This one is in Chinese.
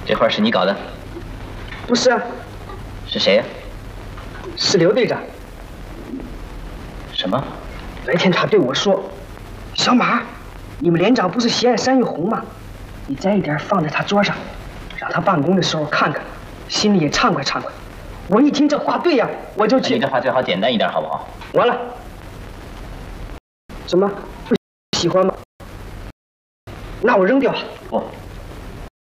这活是你搞的？ 不是啊。 是谁呀？ 是刘队长。 什么？ 那天他对我说：“小马，你们连长不是喜爱山芋红吗？你摘一点放在他桌上，让他办公的时候看看，心里也畅快畅快。”我一听这话对呀，我就去。 你这话最好简单一点，好不好？ 完了。什么？不喜欢吗？那我扔掉。 不，